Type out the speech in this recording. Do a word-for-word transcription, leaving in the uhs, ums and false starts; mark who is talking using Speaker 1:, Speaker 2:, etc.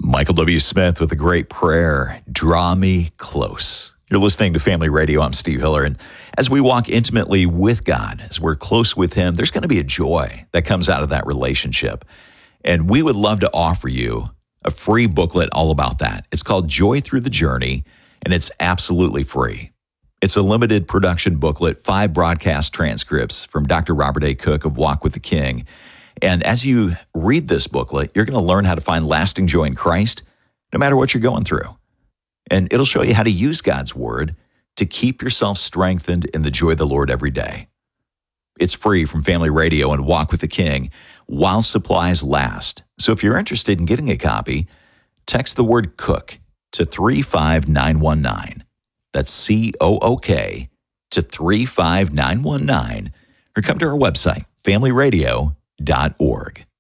Speaker 1: Michael W. Smith with a great prayer, Draw Me Close. You're listening to Family Radio. I'm Steve Hiller. And as we walk intimately with God, as we're close with Him, there's going to be a joy that comes out of that relationship. And we would love to offer you a free booklet all about that. It's called Joy Through the Journey, and it's absolutely free. It's a limited production booklet, five broadcast transcripts from Doctor Robert A. Cook of Walk with the King. And as you read this booklet, you're going to learn how to find lasting joy in Christ, no matter what you're going through. And it'll show you how to use God's Word to keep yourself strengthened in the joy of the Lord every day. It's free from Family Radio and Walk with the King while supplies last. So if you're interested in getting a copy, text the word COOK to three five nine one nine. That's C O O K to three five nine one nine. Or come to our website, family radio dot org.